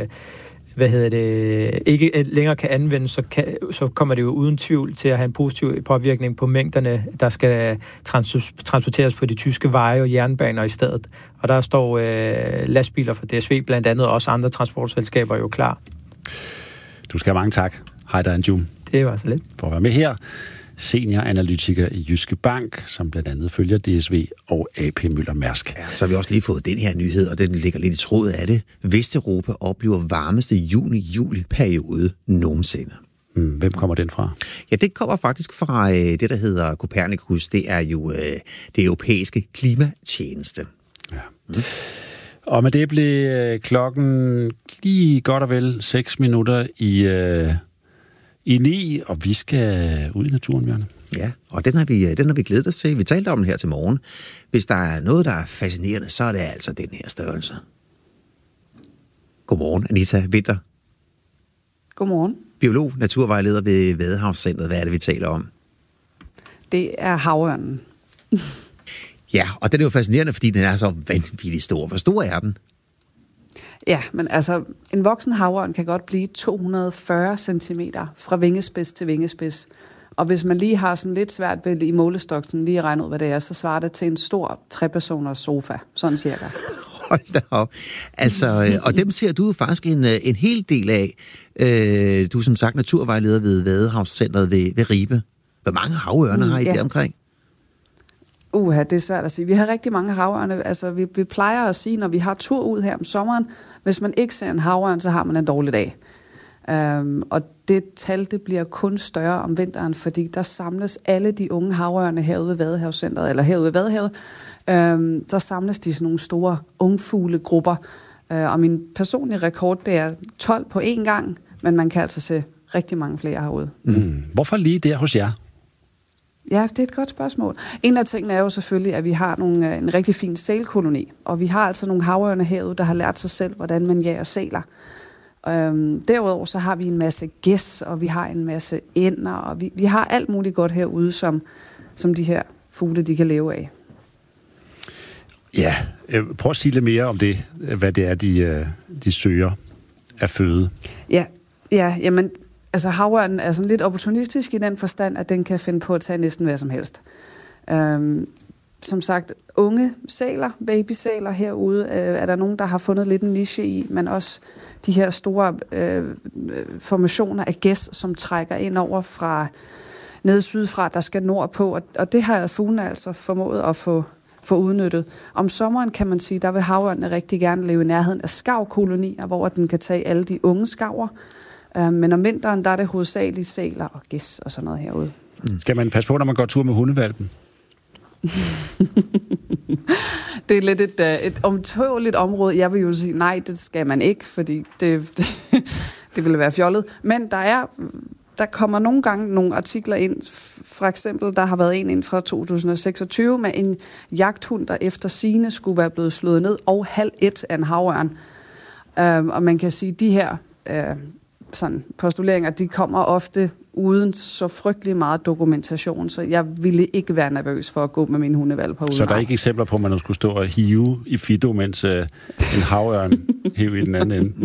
ikke længere kan anvendes, så kommer det jo uden tvivl til at have en positiv påvirkning på mængderne, der skal transporteres på de tyske veje og jernbaner i stedet. Og der står lastbiler fra DSV, blandt andet også andre transportselskaber jo klar. Du skal have mange tak, Heydar Erjoum. Det var så lidt. For at være med her. Senioranalytiker i Jyske Bank, som blandt andet følger DSV og AP Møller Mærsk. Ja, så har vi også lige fået den her nyhed, og den ligger lidt i tråd af det. Vesteuropa oplever varmeste juni-juli-periode nogensinde. Hvem kommer den fra? Ja, det kommer faktisk fra det, der hedder Copernicus. Det er jo det europæiske klimatjeneste. Ja. Og med det blev klokken lige godt og vel 6 minutter i i 9, og vi skal ud i naturen, Bjørn. Ja, og den har vi glædet os til. Vi talte om den her til morgen. Hvis der er noget, der er fascinerende, så er det altså den her størrelse. Godmorgen, Anita Vinter. Godmorgen. Biolog, naturvejleder ved Vadehavscentret. Hvad er det, vi taler om? Det er havørnen. Ja, og den er jo fascinerende, fordi den er så vanvittigt stor. Hvor stor er den? Ja, men altså, en voksen havørn kan godt blive 240 cm fra vingespids til vingespids. Og hvis man lige har sådan lidt svært ved i målestok, sådan lige at regne ud, hvad det er, så svarer det til en stor 3-personers sofa, sådan cirka. Hold da op. Altså, og dem ser du faktisk en hel del af. Du er som sagt naturvejleder ved Vadehavscentret ved Ribe. Hvor mange havørner har I der omkring? Det er svært at sige. Vi har rigtig mange havørne. Altså, vi plejer at sige, når vi har tur ud her om sommeren, hvis man ikke ser en havørn, så har man en dårlig dag. Og det tal, det bliver kun større om vinteren, fordi der samles alle de unge havørne herude ved Vadehavscentret, eller herude ved Vadehavet. Der samles de sådan nogle store ungfuglegrupper. Og min personlige rekord, det er 12 på én gang, men man kan altså se rigtig mange flere herude. Hvorfor lige der hos jer? Ja, det er et godt spørgsmål. En af tingene er jo selvfølgelig, at vi har en rigtig fin sælkoloni, og vi har altså nogle havørne herude, der har lært sig selv, hvordan man jager sæler. Derudover så har vi en masse gæs, og vi har en masse ænder, og vi har alt muligt godt herude, som de her fugle, de kan leve af. Ja, prøv at sige lidt mere om det, hvad det er, de søger af føde. Ja, jamen, altså havørnen er sådan lidt opportunistisk i den forstand, at den kan finde på at tage næsten hvad som helst. Som sagt, unge sæler, babysæler herude, er der nogen, der har fundet lidt en niche i, men også de her store formationer af gæs, som trækker ind over fra nede sydfra, der skal nordpå, og det har fuglene altså formået at få udnyttet. Om sommeren kan man sige, der vil havørnene rigtig gerne leve i nærheden af skarvkolonier, hvor den kan tage alle de unge skarver. Men om vinteren, der er det hovedsageligt sæler og gæs og sådan noget herude. Skal man passe på, når man går tur med hundevalpen? Det er lidt et omtåeligt område. Jeg vil jo sige, nej, det skal man ikke, fordi det ville være fjollet. Men der kommer nogle gange nogle artikler ind. For eksempel, der har været en fra 2026 med en jagthund, der efter sigende skulle være blevet slået ned, og 12:30 af en havørn. Og man kan sige, de her sådan postuleringer, de kommer ofte uden så frygtelig meget dokumentation, så jeg ville ikke være nervøs for at gå med min hundevalp herude. Så der er ikke eksempler på, at man skulle stå og hive i Fido, mens en havørn hive i den anden ende?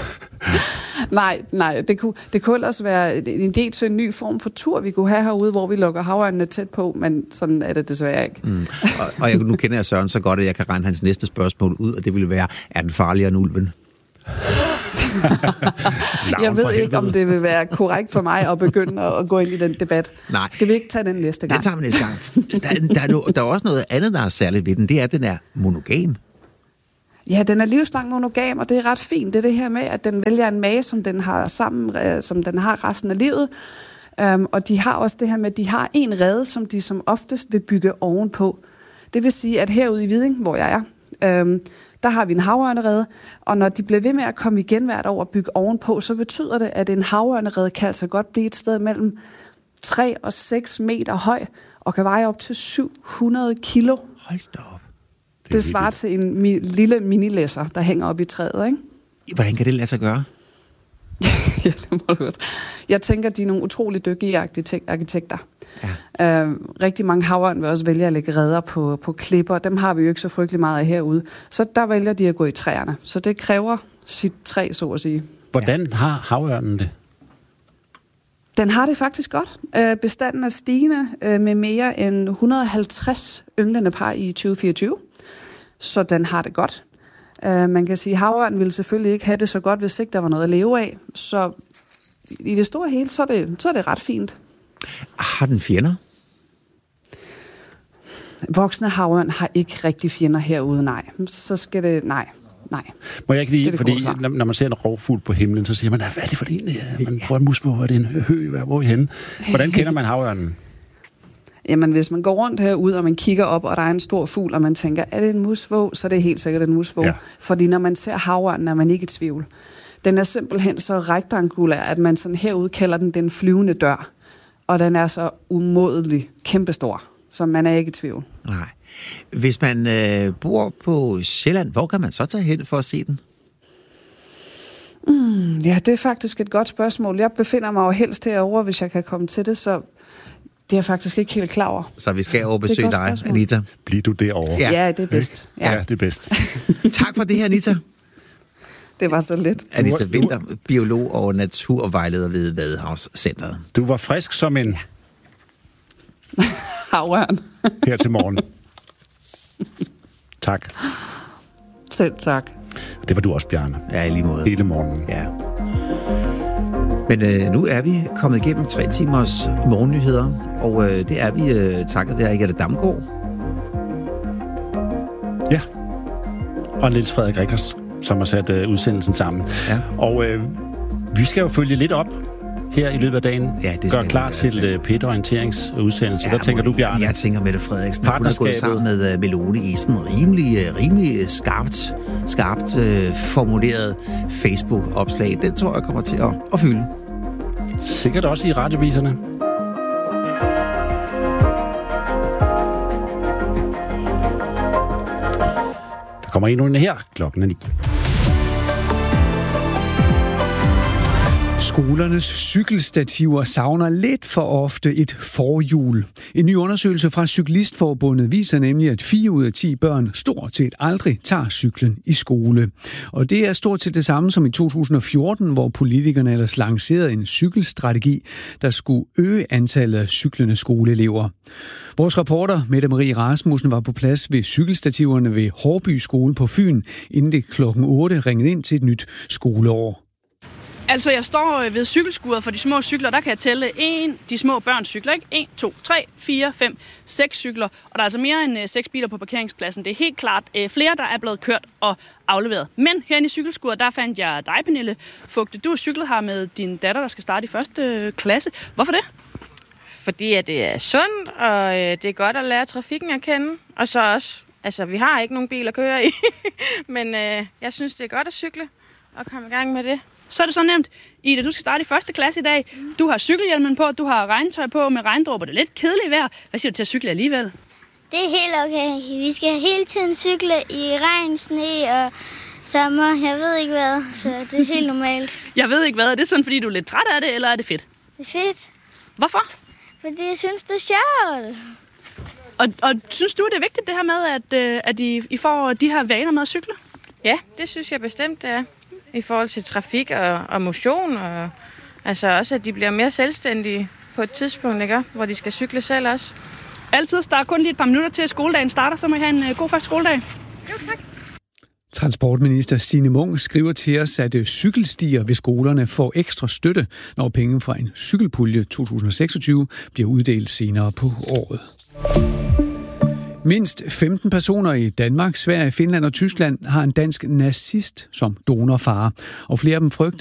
Nej, det kunne ellers være en idé til en ny form for tur, vi kunne have herude, hvor vi lukker havørnene tæt på, men sådan er det desværre ikke. Og nu kender jeg Søren så godt, at jeg kan regne hans næste spørgsmål ud, og det ville være, er den farligere end ulven? Jeg ved ikke, om det vil være korrekt for mig at begynde at gå ind i den debat. Nej. Skal vi ikke tage den næste gang? Den tager vi næste gang. Der er også noget andet, der er særligt ved den. Det er, at den er monogam. Ja, den er livslang monogam, og det er ret fint. Det er det her med, at den vælger en mage, som den har sammen, som den har resten af livet. Og de har også det her med, at de har en rede, som de som oftest vil bygge ovenpå. Det vil sige, at herude i Viding, hvor jeg er, der har vi en havørnerede, og når de bliver ved med at komme igen hvert år og bygge ovenpå, så betyder det, at en havørnerede kan altså godt blive et sted mellem 3 og 6 meter høj, og kan veje op til 700 kilo. Hold da op. Det svarer til en lille minilæsser, der hænger op i træet, ikke? Hvordan kan det lade sig gøre? Ja, det må du også. Jeg tænker, de er nogle utroligt dygtige arkitekter. Ja. Rigtig mange havørn vil også vælge at lægge reder på klipper. Dem har vi jo ikke så frygtelig meget af herude. Så der vælger de at gå i træerne. Så det kræver sit træ, så at sige. Hvordan har havørnen det? Den har det faktisk godt. Bestanden er stigende med mere end 150 ynglende par i 2024. Så den har det godt. Man kan sige, at havørnen ville selvfølgelig ikke have det så godt, hvis ikke der var noget at leve af. Så i det store hele, så er det ret fint. Har den fjender? Voksne havørn har ikke rigtig fjender herude, nej. Så skal det... Nej. Må jeg ikke lige, fordi når man ser en rovfugl på himlen, så siger man, hvad er det for en? Man prøver en mus på, er det en hø, hvor er vi henne? Hvordan kender man havørnen? Jamen, hvis man går rundt herude, og man kigger op, og der er en stor fugl, og man tænker, er det en musvåg? Så er det helt sikkert en musvåg. Ja. Fordi når man ser havørnen, er man ikke i tvivl. Den er simpelthen så rektangulær, at man sådan herude kalder den flyvende dør. Og den er så umådelig kæmpestor, så man er ikke i tvivl. Nej. Hvis man bor på Sjælland, hvor kan man så tage hen for at se den? Ja, det er faktisk et godt spørgsmål. Jeg befinder mig jo helst herovre, hvis jeg kan komme til det, så det er jeg faktisk ikke helt klar over. Så vi skal overbesøge dig, Anita. Bliver du derovre? Ja, det er bedst. Ja, det er bedst. Tak for det her, Anita. Det var så lidt. Anita Winther, biolog og naturvejleder ved Vadehavscentret. Du var frisk som en... havørn. Her til morgen. Tak. Selv tak. Det var du også, Bjarne. Ja, i lige måde. Hele morgenen. Ja. Men nu er vi kommet igennem 3 timers morgennyheder, og det er vi takket være Jette Damgaard. Ja. Og Niels Frederik Rickers, som har sat udsendelsen sammen. Ja. Og vi skal jo følge lidt op her i løbet af dagen. Ja, det gør klar til P1-orienteringsudsendelse. Hvad tænker du, Bjarne? Jeg tænker Mette Frederiksen. Hun har gået sammen med Melone i sådan rimelig skarpt formuleret Facebook-opslag. Den tror jeg kommer til at fylde. Sikkert også i radioviserne. Der kommer en her. Klokken er 9. Skolernes cykelstativer savner lidt for ofte et forhjul. En ny undersøgelse fra Cyklistforbundet viser nemlig, at 4 ud af 10 børn stort set aldrig tager cyklen i skole. Og det er stort set det samme som i 2014, hvor politikerne ellers lancerede en cykelstrategi, der skulle øge antallet af cyklende skoleelever. Vores reporter Mette Marie Rasmussen var på plads ved cykelstativerne ved Hårby Skole på Fyn, inden det klokken 8 ringede ind til et nyt skoleår. Altså, jeg står ved cykelskuret for de små cykler. Der kan jeg tælle de små børns cykler, ikke? 1, 2, 3, 4, 5, 6 cykler. Og der er altså mere end 6 biler på parkeringspladsen. Det er helt klart flere, der er blevet kørt og afleveret. Men herinde i cykelskuret, der fandt jeg dig, Pernille Fugte. Du har cyklet her med din datter, der skal starte i 1. klasse. Hvorfor det? Fordi at det er sundt, og det er godt at lære trafikken at kende. Og så også, altså vi har ikke nogen bil at køre i, men jeg synes, det er godt at cykle og komme i gang med det. Så er det så nemt. Ida, du skal starte i 1. klasse i dag. Du har cykelhjelmen på, du har regntøj på med regndråber. Det er lidt kedeligt vejr. Hvad siger du til at cykle alligevel? Det er helt okay. Vi skal hele tiden cykle i regn, sne og sommer. Jeg ved ikke hvad, så det er helt normalt. Jeg ved ikke hvad. Er det sådan, fordi du er lidt træt af det, eller er det fedt? Det er fedt. Hvorfor? Fordi jeg synes, det er sjovt. Og synes du, det er vigtigt det her med, at I får de her vaner med at cykle? Ja, det synes jeg bestemt, det er. I forhold til trafik og motion, og altså også, at de bliver mere selvstændige på et tidspunkt, ikke? Hvor de skal cykle selv også. Altid. Der er kun lige et par minutter til skoledagen starter, så må I have en god første skoledag. Jo, tak. Transportminister Signe Munk skriver til os, at cykelstier ved skolerne får ekstra støtte, når penge fra en cykelpulje 2026 bliver uddelt senere på året. Mindst 15 personer i Danmark, Sverige, Finland og Tyskland har en dansk nazist som donorfar, og flere af dem frygter,